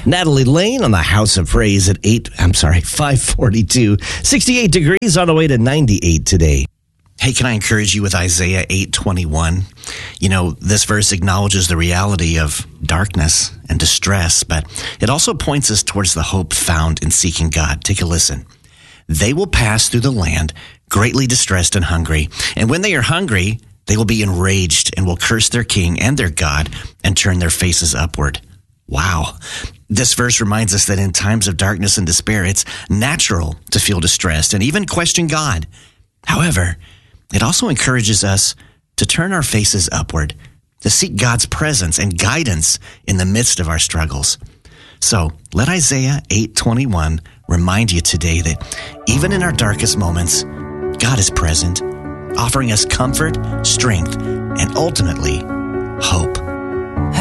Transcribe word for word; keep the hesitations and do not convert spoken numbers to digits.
Natalie Lane on the House of Praise at eight, I'm sorry, five forty-two. sixty-eight degrees on the way to ninety-eight today. Hey, can I encourage you with Isaiah eight twenty-one? You know, this verse acknowledges the reality of darkness and distress, but it also points us towards the hope found in seeking God. Take a listen. They will pass through the land, greatly distressed and hungry. And when they are hungry, they will be enraged and will curse their king and their God and turn their faces upward. Wow. This verse reminds us that in times of darkness and despair, it's natural to feel distressed and even question God. However, it also encourages us to turn our faces upward, to seek God's presence and guidance in the midst of our struggles. So let Isaiah eight twenty-one remind you today that even in our darkest moments, God is present, offering us comfort, strength, and ultimately hope.